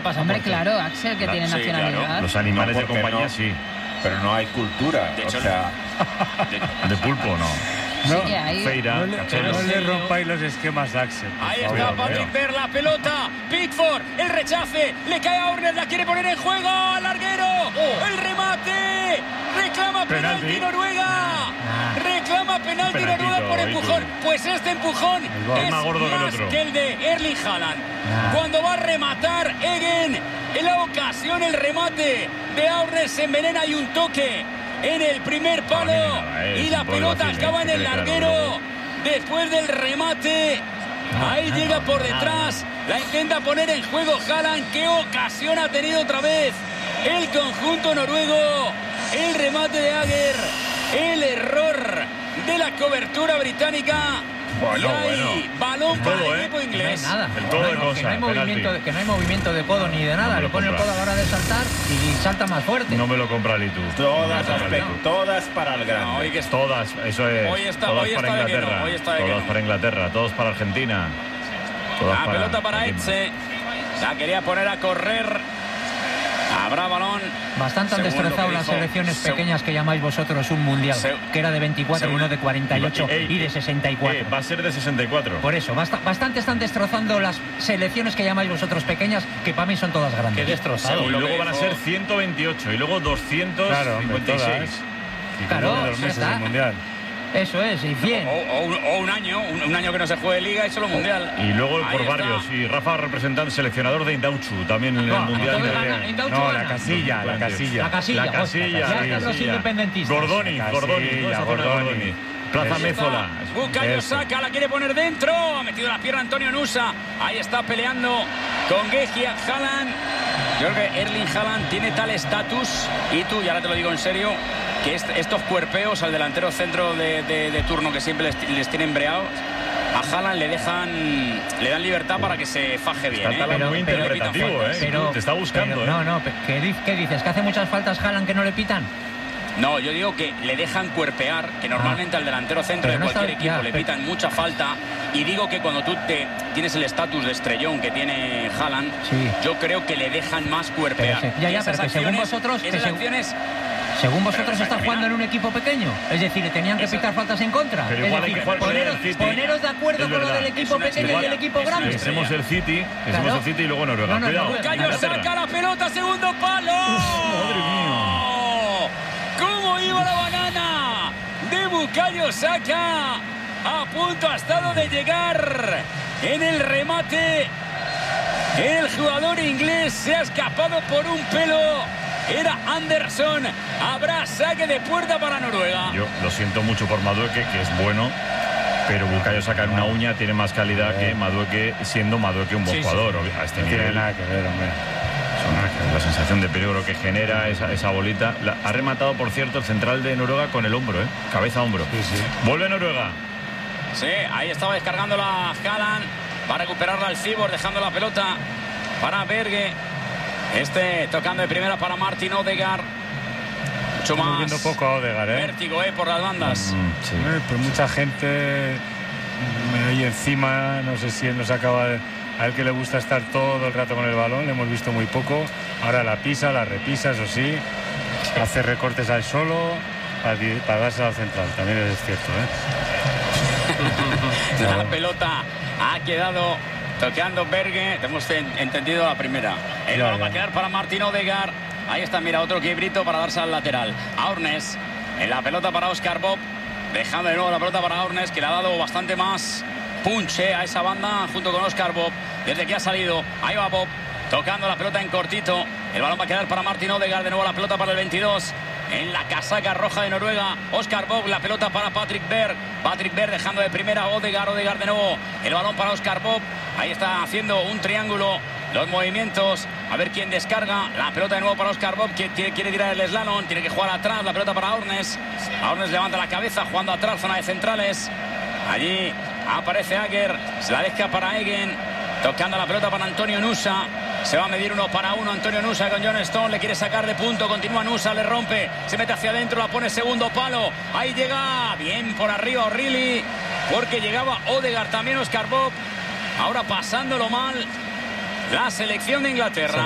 pasa. Hombre, claro, Axel, que tiene nacionalidad. Claro. Los animales de compañía no, sí. Pero no hay cultura. De hecho, de pulpo no. Sí que hay. Feira, No le rompáis los esquemas de Axel. Ahí está Patrick Berg, la pelota. Pickford, el rechace. Le cae a Horner, la quiere poner en juego. Al larguero. El remate. Reclama penalti Noruega. Reclama penalti Noruega por empujón. Pues este empujón es más gordo más que el de Erling Haaland. Cuando va a rematar Egen, en la ocasión el remate de Horner se envenena y un toque en el primer palo y la pelota acaba en el larguero después del remate. Ahí llega por detrás, la intenta poner en juego Haaland. Qué ocasión ha tenido otra vez el conjunto noruego. El remate de Ager, el error de la cobertura británica. Bueno, balón para el equipo inglés. No hay nada. El todo de cosas, que no hay movimiento de codo ni de nada. No le pone el codo a la hora de saltar y salta más fuerte. No me lo compra Litu. Todas para el grande. Todas, eso es. Todas para Inglaterra. Todas para Inglaterra, todos para Argentina. La pelota para Etxe. La quería poner a correr. Habrá balón. Bastante han destrozado las selecciones pequeñas que llamáis vosotros un mundial, que era de 24 y uno de 48 y de 64. Va a ser de 64. Por eso, bastante están destrozando las selecciones que llamáis vosotros pequeñas, que para mí son todas grandes. Qué destrozado. Y luego van a ser 128 y luego 256. Claro, del mundial. Eso es, y 100. O un año que no se juegue Liga y solo Mundial. Y luego por barrios. Y Rafa, representante, seleccionador de Indauchu, también en el Mundial. No, la casilla. Los independentistas. Gordoni. Plaza Mézola. Bukayo Saka la quiere poner dentro. Ha metido la pierna Antonio Nusa. Ahí está peleando con Gehiag Haaland. Yo creo que Erling Haaland tiene tal estatus, y tú, y ahora te lo digo en serio, que estos cuerpeos al delantero centro de turno que siempre les tienen embreados, a Haaland le dan libertad para que se faje bien. Está muy interpretativo, te está buscando. ¿Qué dices? ¿Que hace muchas faltas Haaland que no le pitan? No, yo digo que le dejan cuerpear, que normalmente al delantero centro de cualquier equipo le pitan mucha falta, y digo que cuando tú tienes el estatus de estrellón que tiene Haaland, yo creo que le dejan más cuerpear. Pero que según vosotros... Según vosotros está jugando en un equipo pequeño, es decir, le tenían que pitar faltas en contra. Pero igual hay que jugar con el City. Poneros de acuerdo con lo del equipo pequeño y el equipo grande. Que somos el City y luego Noruega. Cuidado. Bukayo saca la pelota, segundo palo. Madre mía. ¿Cómo iba la banana de Bukayo Saka? A punto ha estado de llegar en el remate. El jugador inglés se ha escapado por un pelo. Era Anderson. Habrá saque de puerta para Noruega. Yo lo siento mucho por Madueke, que es bueno, pero Bukayo Saka en una uña tiene más calidad que Madueke, siendo Madueke un buen jugador. A este nivel. Tiene nada que ver, hombre. La sensación de peligro que genera esa bolita. Ha rematado, por cierto, el central de Noruega con el hombro, cabeza a hombro. Sí. Vuelve Noruega. Sí, ahí estaba descargando la Haaland. Va a recuperarla el Cibor, dejando la pelota para Berge. Tocando de primera para Martin Odegaard. Mucho más. Viendo poco a Odegaard, vértigo por las bandas. Pero mucha gente me oye encima. No sé si él nos acaba de... A él que le gusta estar todo el rato con el balón, le hemos visto muy poco. Ahora la pisa, la repisa, eso sí. Hace recortes al solo para darse al central. También es cierto, La pelota ha quedado toqueando Berge. Hemos entendido la primera. El balón va a quedar para Martin Odegaard. Ahí está, mira, otro quiebrito para darse al lateral. Aurnes, en la pelota para Oscar Bob. Dejando de nuevo la pelota para Aurnes, que le ha dado bastante más punch a esa banda junto con Oscar Bob. Desde que ha salido, ahí va Bob, tocando la pelota en cortito. El balón va a quedar para Martin Odegaard. De nuevo la pelota para el 22. En la casaca roja de Noruega, Oscar Bob, la pelota para Patrick Berg. Patrick Berg dejando de primera Odegaard de nuevo. El balón para Oscar Bob. Ahí está haciendo un triángulo. Los movimientos. A ver quién descarga. La pelota de nuevo para Oscar Bob, que quiere tirar el slalom. Tiene que jugar atrás. La pelota para Aurnes. Aurnes levanta la cabeza, jugando atrás, zona de centrales. Allí aparece Ager. Se la deja para Egen. Tocando la pelota para Antonio Nusa. Se va a medir 1 para 1 Antonio Nusa con John Stone. Le quiere sacar de punto. Continúa Nusa, le rompe. Se mete hacia adentro, la pone segundo palo. Ahí llega bien por arriba O'Reilly. Porque llegaba Odegaard también, Oscar Bob. Ahora pasándolo mal la selección de Inglaterra.